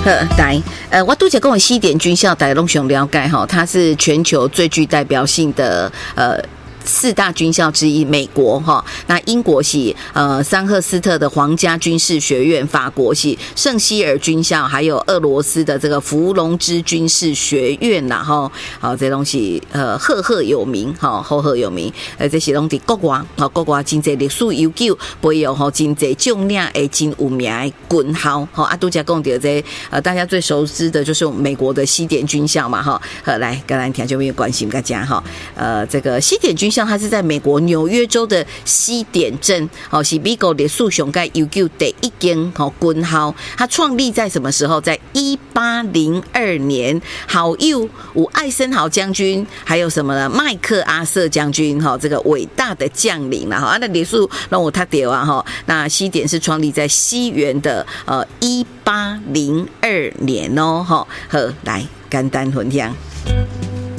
来，我拄则讲的西点军校，大家拢上了解哈，它是全球最具代表性的4大军校之一，美国哈，那英国是桑赫斯特的皇家军事学院，法国是圣希尔军校，还有俄罗斯的这个弗龙兹军事学院啦哈，好这东西赫赫有名哈，赫赫有名，这是拢伫国外，哈国外真侪历史悠久，培养吼真侪将领诶真有名诶军校，哈啊拄则讲到这大家最熟知的就是美国的西点军校嘛哈，来跟咱听众朋友关心大家哈，这个西点军校它是在美国纽约州的西点镇，哦，是美国历史上盖悠久第一间军校。它创立在什么时候？在1802年，好友有艾森豪将军，还有什么呢？麦克阿瑟将军，哈，这个伟大的将领啦，哈，那历史让我读到啊，哈，那西点是创立在西元的1802年哦，哈，好，来简单分享。